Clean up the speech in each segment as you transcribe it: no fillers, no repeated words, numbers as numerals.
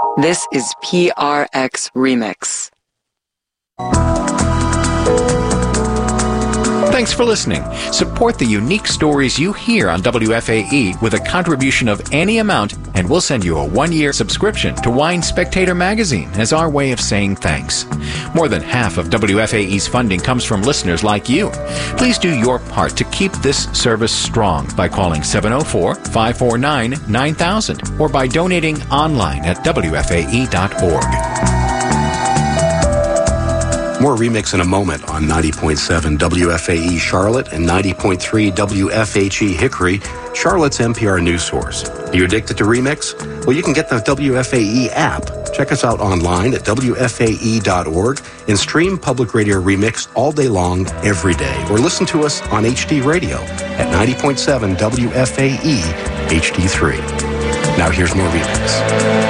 This is PRX Remix. Thanks for listening. Support the unique stories you hear on WFAE with a contribution of any amount, and we'll send you a 1-year subscription to Wine Spectator magazine as our way of saying thanks. More than half of WFAE's funding comes from listeners like you. Please do your part to keep this service strong by calling 704-549-9000 or by donating online at WFAE.org. More Remix in a moment on 90.7 WFAE Charlotte and 90.3 WFHE Hickory, Charlotte's NPR news source. Are you addicted to Remix? Well, you can get the WFAE app. Check us out online at WFAE.org and stream Public Radio Remix all day long, every day. Or listen to us on HD Radio at 90.7 WFAE HD3. Now here's more Remix.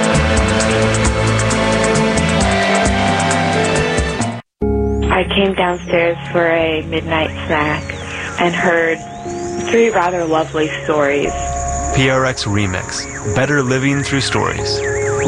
I came downstairs for a midnight snack and heard 3 rather lovely stories. PRX Remix. Better living through stories.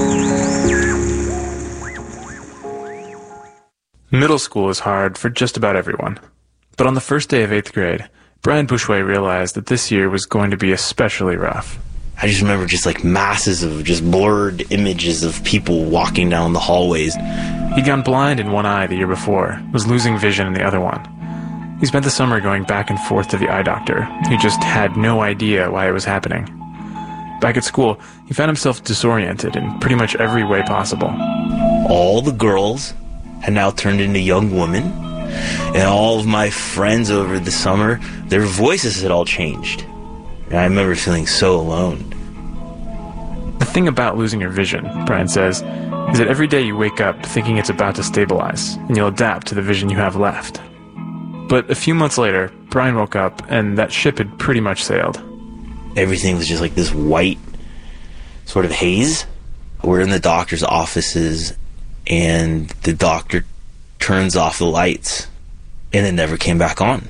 Middle school is hard for just about everyone. But on the first day of 8th grade, Brian Bushway realized that this year was going to be especially rough. I just remember just like masses of just blurred images of people walking down the hallways. He'd gone blind in one eye the year before, was losing vision in the other one. He spent the summer going back and forth to the eye doctor. He just had no idea why it was happening. Back at school, he found himself disoriented in pretty much every way possible. All the girls had now turned into young women, and all of my friends over the summer, their voices had all changed. And I remember feeling so alone. The thing about losing your vision, Brian says, is that every day you wake up thinking it's about to stabilize, and you'll adapt to the vision you have left. But a few months later, Brian woke up, and that ship had pretty much sailed. Everything was just like this white sort of haze. We're in the doctor's offices, and the doctor turns off the lights, and it never came back on.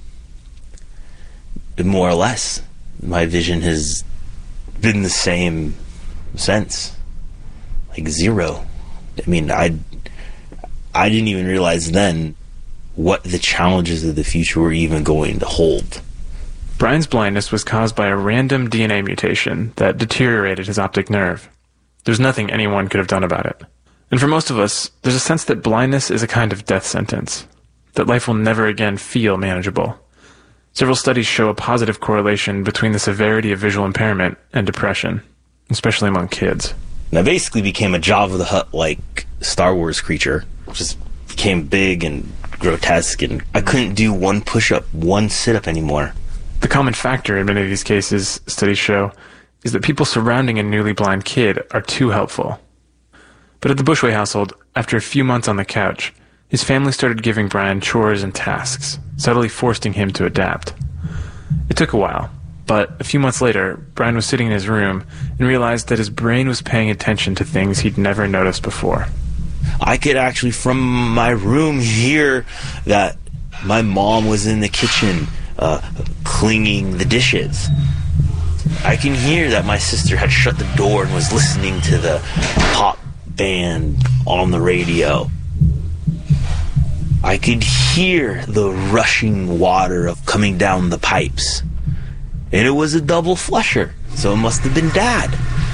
More or less, my vision has been the same since. Like zero. I mean, I didn't even realize then what the challenges of the future were even going to hold. Brian's blindness was caused by a random DNA mutation that deteriorated his optic nerve. There's nothing anyone could have done about it. And for most of us, there's a sense that blindness is a kind of death sentence, that life will never again feel manageable. Several studies show a positive correlation between the severity of visual impairment and depression, especially among kids. And I basically became a Jabba the Hutt-like Star Wars creature. Just became big and grotesque, and I couldn't do one push-up, one sit-up anymore. The common factor in many of these cases, studies show, is that people surrounding a newly blind kid are too helpful. But at the Bushway household, after a few months on the couch, his family started giving Brian chores and tasks, subtly forcing him to adapt. It took a while. But a few months later, Brian was sitting in his room and realized that his brain was paying attention to things he'd never noticed before. I could actually, from my room, hear that my mom was in the kitchen cleaning the dishes. I can hear that my sister had shut the door and was listening to the pop band on the radio. I could hear the rushing water of coming down the pipes. And it was a double flusher, so it must have been Dad.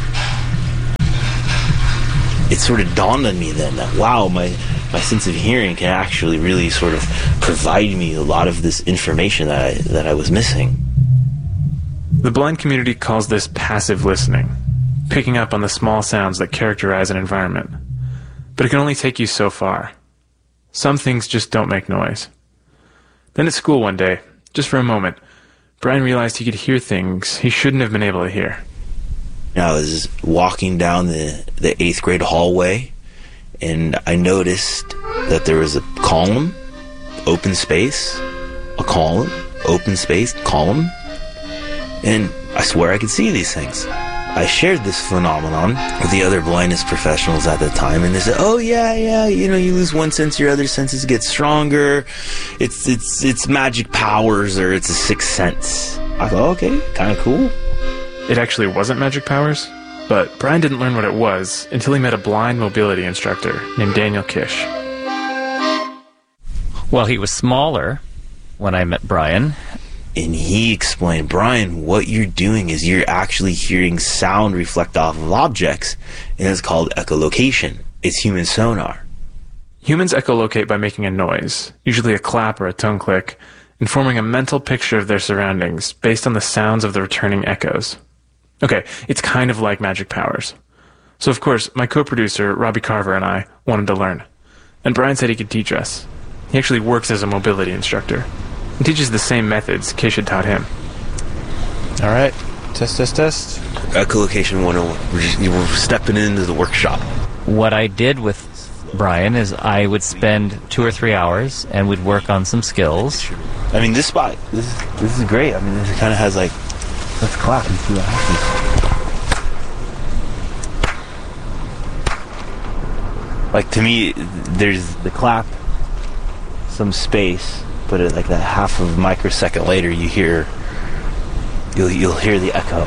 It sort of dawned on me then that, wow, my sense of hearing can actually really sort of provide me a lot of this information that I was missing. The blind community calls this passive listening, picking up on the small sounds that characterize an environment. But it can only take you so far. Some things just don't make noise. Then at school one day, just for a moment, Brian realized he could hear things he shouldn't have been able to hear. I was walking down the 8th grade hallway, and I noticed that there was a column, open space, a column, open space, column, and I swear I could see these things. I shared this phenomenon with the other blindness professionals at the time, and they said, "Oh yeah, you lose one sense, your other senses get stronger. It's magic powers, or it's a sixth sense." I thought, okay, kind of cool. It actually wasn't magic powers. But Brian didn't learn what it was until he met a blind mobility instructor named Daniel Kish. Well, he was smaller when I met Brian. And he explained, Brian, what you're doing is you're actually hearing sound reflect off of objects, and it's called echolocation. It's human sonar. Humans echolocate by making a noise, usually a clap or a tongue click, and forming a mental picture of their surroundings based on the sounds of the returning echoes. Okay, it's kind of like magic powers. So of course, my co-producer, Robbie Carver, and I wanted to learn. And Brian said he could teach us. He actually works as a mobility instructor and teaches the same methods Kish had taught him. All right, test. Echolocation 101. We're stepping into the workshop. What I did with Brian is I would spend 2 or 3 hours and we'd work on some skills. I mean, this spot, this is great. I mean, it kind of has like, let's clap and see what happens. Like, to me, there's the clap, some space, but like that half of a microsecond later, you'll hear the echo.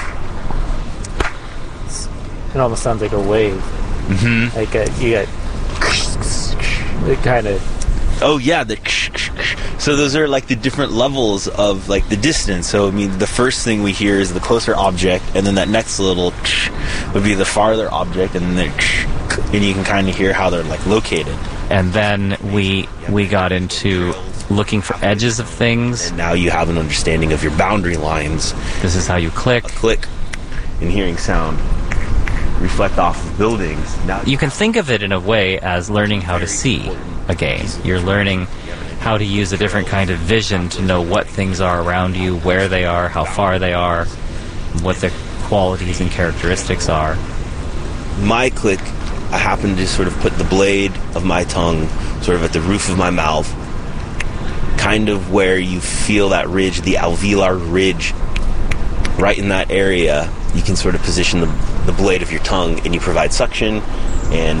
It almost sounds like a wave. Mm-hmm. Like you got it kind of. Oh yeah, so those are like the different levels of like the distance. So I mean, the first thing we hear is the closer object, and then that next little would be the farther object, and then and you can kind of hear how they're like located. And then we got into looking for edges of things. And now you have an understanding of your boundary lines. This is how you click. A click, and hearing sound reflect off of buildings. Now you can think of it in a way as learning how to see a game. You're learning how to use a different kind of vision to know what things are around you, where they are, how far they are, what their qualities and characteristics are. My click, I happen to sort of put the blade of my tongue sort of at the roof of my mouth, kind of where you feel that ridge, the alveolar ridge, right in that area. You can sort of position the blade of your tongue, and you provide suction. And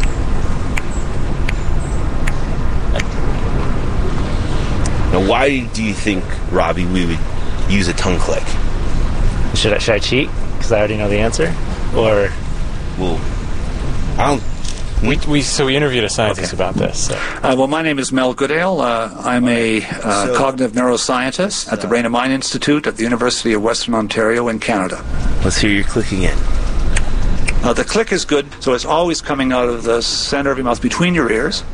now, why do you think, Robbie, we would use a tongue click? Should I cheat because I already know the answer, or? Well, I don't. We interviewed a scientist about this. So. Well, my name is Mel Goodale. I'm a cognitive neuroscientist at the Brain and Mind Institute at the University of Western Ontario in Canada. Let's hear your clicking in. The click is good, so it's always coming out of the center of your mouth between your ears.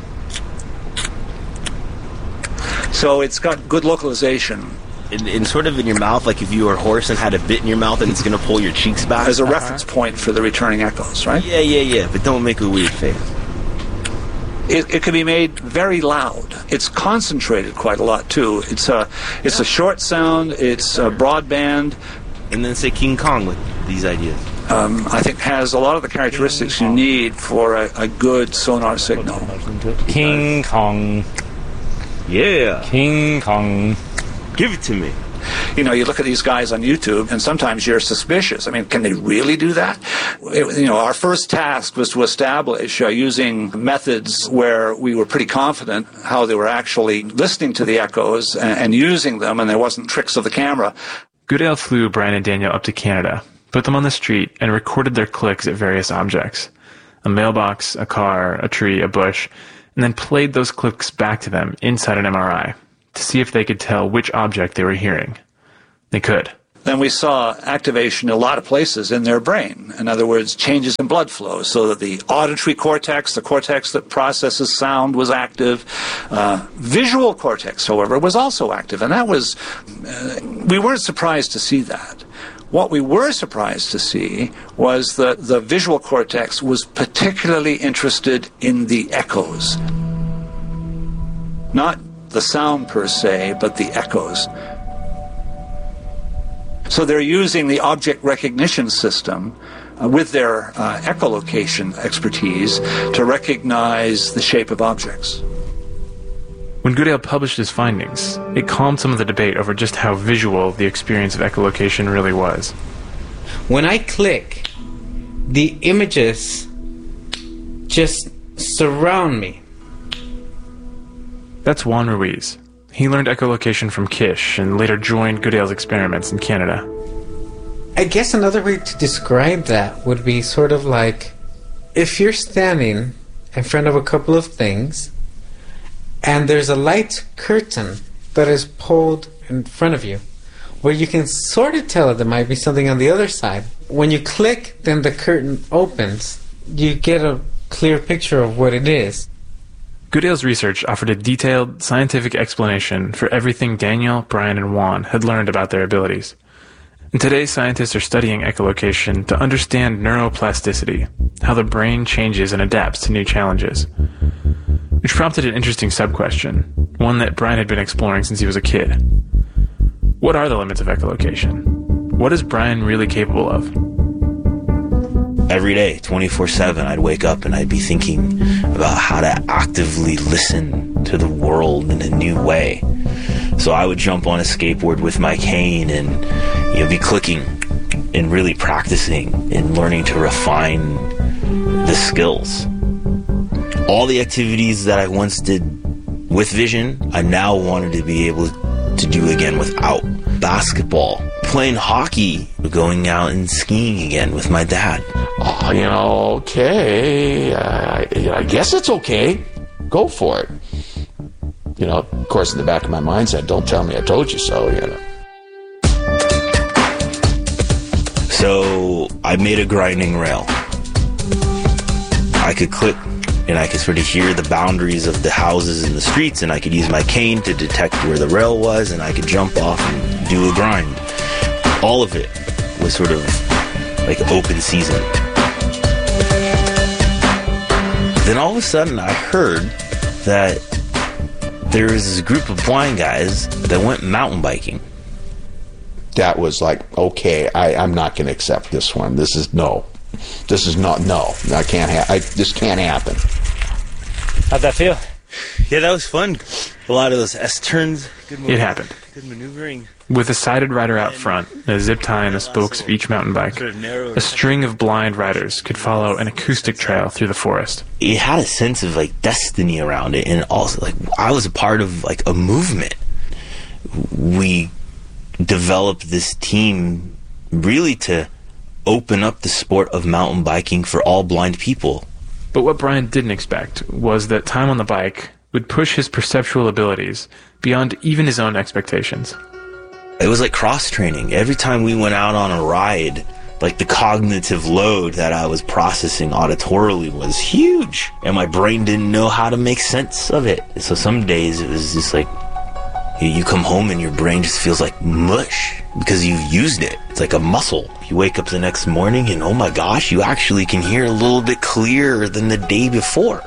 So it's got good localization. In sort of in your mouth, like if you were a horse and had a bit in your mouth and it's going to pull your cheeks back. As a reference point for the returning echoes, right? Yeah, but don't make a weird face. It can be made very loud. It's concentrated quite a lot, too. It's a short sound, it's broadband. And then say King Kong with these ideas. I think has a lot of the characteristics you need for a good sonar signal. King Kong. Yeah. King Kong. Give it to me. You know, you look at these guys on YouTube, and sometimes you're suspicious. I mean, can they really do that? Our first task was to establish, using methods where we were pretty confident how they were actually listening to the echoes and using them, and there wasn't tricks of the camera. Goodale flew Brian and Daniel up to Canada, put them on the street, and recorded their clicks at various objects. A mailbox, a car, a tree, a bush, and then played those clicks back to them inside an MRI to see if they could tell which object they were hearing. They could. Then we saw activation in a lot of places in their brain. In other words, changes in blood flow, so that the auditory cortex, the cortex that processes sound, was active. Visual cortex, however, was also active, and that was, we weren't surprised to see that. What we were surprised to see was that the visual cortex was particularly interested in the echoes. Not the sound per se, but the echoes. So they're using the object recognition system with their echolocation expertise to recognize the shape of objects. When Goodale published his findings, it calmed some of the debate over just how visual the experience of echolocation really was. When I click, the images just surround me. That's Juan Ruiz. He learned echolocation from Kish and later joined Goodale's experiments in Canada. I guess another way to describe that would be sort of like if you're standing in front of a couple of things and there's a light curtain that is pulled in front of you where you can sort of tell that there might be something on the other side. When you click, then the curtain opens. You get a clear picture of what it is. Goodale's research offered a detailed, scientific explanation for everything Daniel, Brian, and Juan had learned about their abilities. And today, scientists are studying echolocation to understand neuroplasticity, how the brain changes and adapts to new challenges. Which prompted an interesting sub-question, one that Brian had been exploring since he was a kid. What are the limits of echolocation? What is Brian really capable of? Every day, 24/7, I'd wake up and I'd be thinking about how to actively listen to the world in a new way. So I would jump on a skateboard with my cane and, be clicking and really practicing and learning to refine the skills. All the activities that I once did with vision, I now wanted to be able to do again without. Basketball, playing hockey, going out and skiing again with my dad. Okay, I guess it's okay. Go for it. Of course, in the back of my mind said, don't tell me I told you so, So I made a grinding rail. I could click and I could sort of hear the boundaries of the houses and the streets, and I could use my cane to detect where the rail was, and I could jump off and do a grind. All of it was sort of like open season. Then all of a sudden I heard that there was this group of blind guys that went mountain biking. That was like, okay, I'm not going to accept this one. This is no. This is not, no. I can't this can't happen. How'd that feel? Yeah, that was fun. A lot of those S-turns. It happened. Good maneuvering. With a sighted rider out front, a zip tie in the spokes of each mountain bike, a string of blind riders could follow an acoustic trail through the forest. It had a sense of destiny around it, and also I was a part of a movement. We developed this team really to open up the sport of mountain biking for all blind people. But what Brian didn't expect was that time on the bike would push his perceptual abilities beyond even his own expectations. It was like cross-training. Every time we went out on a ride, the cognitive load that I was processing auditorily was huge, and my brain didn't know how to make sense of it. So some days it was just you come home and your brain just feels like mush because you've used it. It's like a muscle. You wake up the next morning and oh my gosh, you actually can hear a little bit clearer than the day before.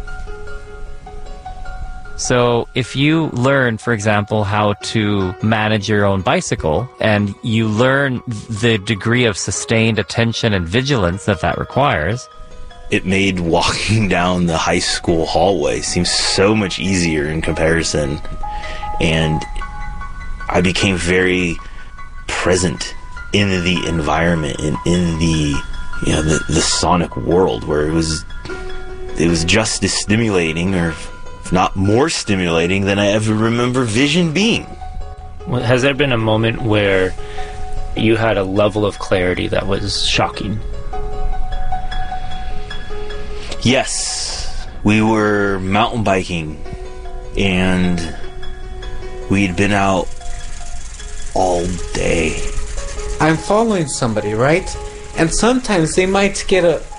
So if you learn, for example, how to manage your own bicycle, and you learn the degree of sustained attention and vigilance that requires, it made walking down the high school hallway seem so much easier in comparison. And I became very present in the environment and in the sonic world, where it was just as stimulating, or if not more stimulating, than I ever remember vision being. Has there been a moment where you had a level of clarity that was shocking? Yes. We were mountain biking, and we'd been out all day. I'm following somebody, right? And sometimes they might get a